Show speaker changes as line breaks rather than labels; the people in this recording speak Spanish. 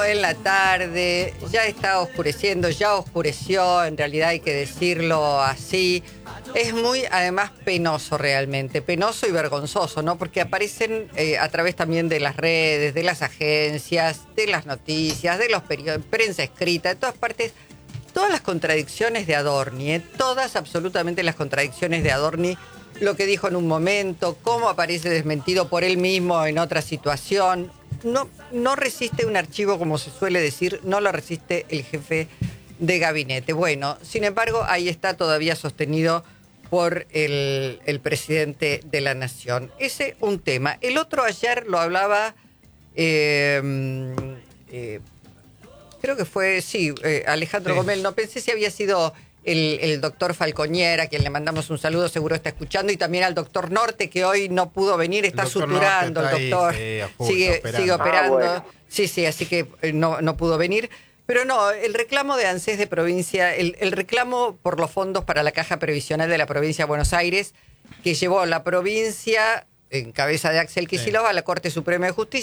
en la tarde, ya está oscureciendo, ya oscureció, en realidad hay que decirlo así. Es muy, además, penoso realmente, penoso y vergonzoso, ¿no? Porque aparecen a través también de las redes, de las agencias, de las noticias, de los periódicos, prensa escrita, de todas partes, todas las contradicciones de Adorni, todas absolutamente las contradicciones de Adorni. Lo que dijo en un momento, cómo aparece desmentido por él mismo en otra situación. No resiste un archivo, como se suele decir, no lo resiste el jefe de gabinete. Bueno, sin embargo, ahí está todavía sostenido por el presidente de la Nación. Ese un tema. El otro ayer lo hablaba, creo que fue, sí, Alejandro Gomel, no pensé si había sido el doctor Falconier, a quien le mandamos un saludo, seguro está escuchando, y también al doctor Norte, que hoy no pudo venir, está suturando, el doctor sigue operando. Bueno. Sí, así que no pudo venir. Pero no, el reclamo de ANSES de provincia, el reclamo por los fondos para la Caja Previsional de la provincia de Buenos Aires, que llevó la provincia, en cabeza de Axel Kicillof, a la Corte Suprema de Justicia,